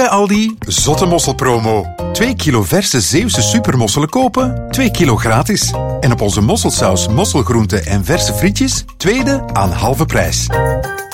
Aldi, zotte mosselpromo. 2 kilo verse Zeeuwse supermosselen kopen, 2 kilo gratis. En op onze mosselsaus, mosselgroenten en verse frietjes, tweede aan halve prijs.